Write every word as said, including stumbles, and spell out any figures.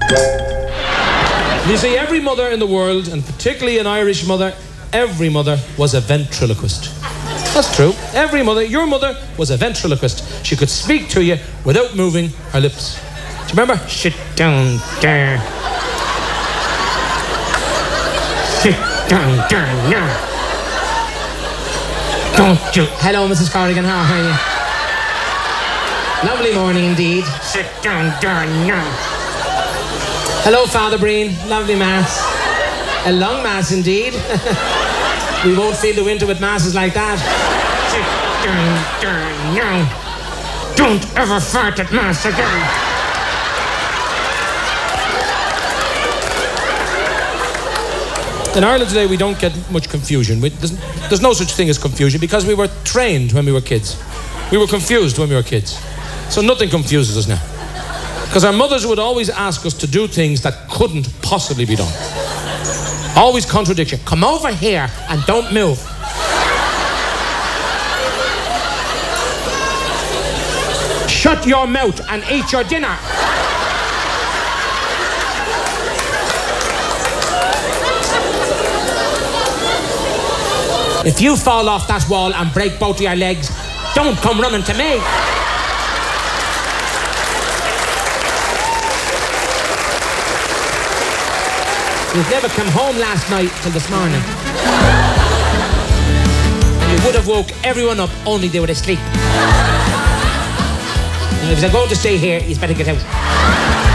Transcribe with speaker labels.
Speaker 1: You see, every mother in the world, and particularly an Irish mother, every mother was a ventriloquist. That's true. Every mother, your mother, was a ventriloquist. She could speak to you without moving her lips. Do you remember? Sit down there. Sit down there now. Don't you... Hello, Missus Corrigan, how are you? Lovely morning indeed. Sit down there now. Hello, Father Breen. Lovely mass. A long mass indeed. We won't feel the winter with masses like that. Sit down there now. Don't ever fart at mass again. In Ireland today, we don't get much confusion. We, there's, there's no such thing as confusion because we were trained when we were kids. We were confused when we were kids. So nothing confuses us now. Because our mothers would always ask us to do things that couldn't possibly be done. Always contradiction. Come over here and don't move. Shut your mouth and eat your dinner. If you fall off that wall and break both of your legs, don't come running to me. You've never come home last night till this morning. And you would have woke everyone up, only they were asleep. And if they're going to stay here, you better get out.